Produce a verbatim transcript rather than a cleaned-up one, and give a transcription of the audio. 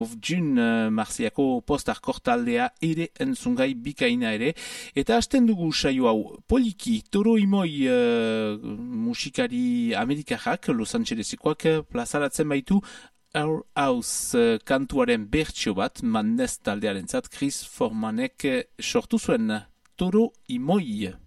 of June uh, Marziako post-hardcore taldea ere entzungai bikaina ere. Eta hasten dugu saio hau poliki, Toro y Moi uh, musikari amerikajak, Los Angelesikoak plazaratzen baitu Our House uh, kantuaren bertsio bat, Madness taldearentzat Chris Formanek sortu zuen Toro y Moi.